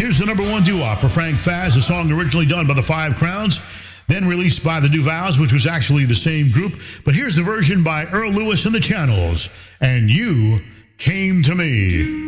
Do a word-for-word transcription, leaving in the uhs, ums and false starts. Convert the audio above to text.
Here's the number one doo-wop for Frank Faz, a song originally done by the Five Crowns, then released by the Duvals, which was actually the same group. But here's the version by Earl Lewis and the Channels, And You Came to Me.